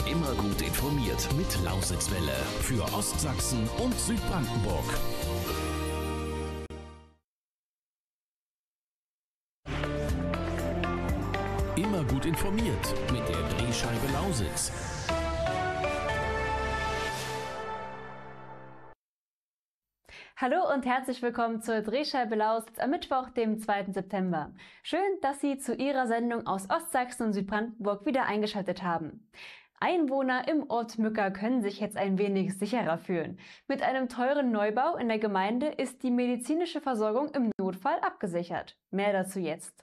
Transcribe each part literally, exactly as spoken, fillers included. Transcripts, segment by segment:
Immer gut informiert mit Lausitzwelle für Ostsachsen und Südbrandenburg. Immer gut informiert mit der Drehscheibe Lausitz. Hallo und herzlich willkommen zur Drehscheibe Lausitz am Mittwoch, dem zweiten September. Schön, dass Sie zu Ihrer Sendung aus Ostsachsen und Südbrandenburg wieder eingeschaltet haben. Einwohner im Ort Mücker können sich jetzt ein wenig sicherer fühlen. Mit einem teuren Neubau in der Gemeinde ist die medizinische Versorgung im Notfall abgesichert. Mehr dazu jetzt.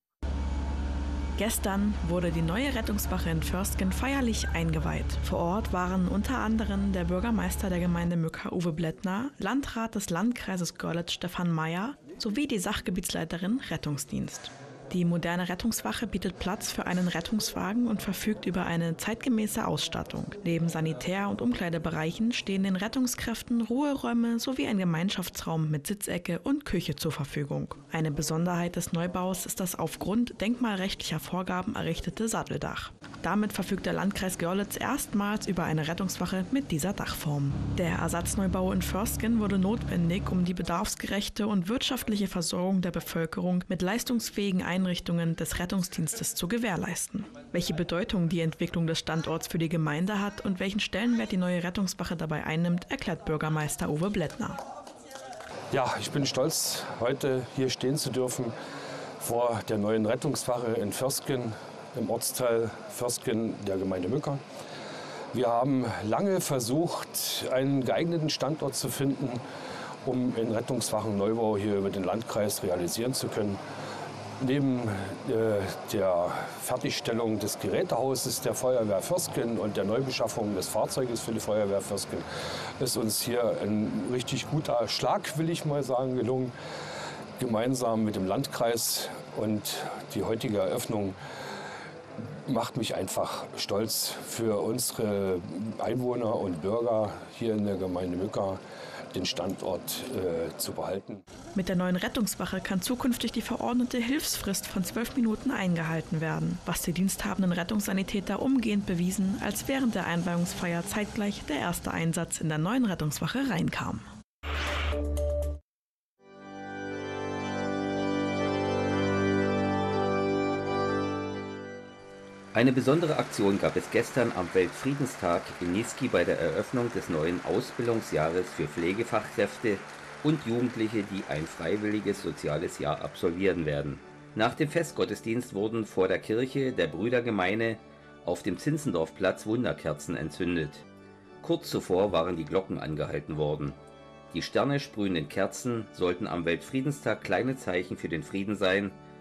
Gestern wurde die neue Rettungswache in Förstgen feierlich eingeweiht. Vor Ort waren unter anderem der Bürgermeister der Gemeinde Mücker Uwe Blättner, Landrat des Landkreises Görlitz Stefan Meyer sowie die Sachgebietsleiterin Rettungsdienst. Die moderne Rettungswache bietet Platz für einen Rettungswagen und verfügt über eine zeitgemäße Ausstattung. Neben Sanitär- und Umkleidebereichen stehen den Rettungskräften Ruheräume sowie ein Gemeinschaftsraum mit Sitzecke und Küche zur Verfügung. Eine Besonderheit des Neubaus ist das aufgrund denkmalrechtlicher Vorgaben errichtete Satteldach. Damit verfügt der Landkreis Görlitz erstmals über eine Rettungswache mit dieser Dachform. Der Ersatzneubau in Förstgen wurde notwendig, um die bedarfsgerechte und wirtschaftliche Versorgung der Bevölkerung mit leistungsfähigen Einrichtungen des Rettungsdienstes zu gewährleisten. Welche Bedeutung die Entwicklung des Standorts für die Gemeinde hat und welchen Stellenwert die neue Rettungswache dabei einnimmt, erklärt Bürgermeister Uwe Blättner. Ja, ich bin stolz, heute hier stehen zu dürfen vor der neuen Rettungswache in Förstgen, im Ortsteil Förstgen der Gemeinde Mücker. Wir haben lange versucht, einen geeigneten Standort zu finden, um den Rettungswachen-Neubau hier über den Landkreis realisieren zu können. Neben äh, der Fertigstellung des Gerätehauses der Feuerwehr Förstgen und der Neubeschaffung des Fahrzeuges für die Feuerwehr Förstgen ist uns hier ein richtig guter Schlag, will ich mal sagen, gelungen. Gemeinsam mit dem Landkreis, und die heutige Eröffnung macht mich einfach stolz für unsere Einwohner und Bürger hier in der Gemeinde Mücker, den Standort äh, zu behalten. Mit der neuen Rettungswache kann zukünftig die verordnete Hilfsfrist von zwölf Minuten eingehalten werden, was die diensthabenden Rettungssanitäter umgehend bewiesen, als während der Einweihungsfeier zeitgleich der erste Einsatz in der neuen Rettungswache reinkam. Eine besondere Aktion gab es gestern am Weltfriedenstag in Niesky bei der Eröffnung des neuen Ausbildungsjahres für Pflegefachkräfte und Jugendliche, die ein freiwilliges soziales Jahr absolvieren werden. Nach dem Festgottesdienst wurden vor der Kirche der Brüdergemeine auf dem Zinzendorfplatz Wunderkerzen entzündet. Kurz zuvor waren die Glocken angehalten worden. Die sternensprühenden Kerzen sollten am Weltfriedenstag kleine Zeichen für den Frieden sein,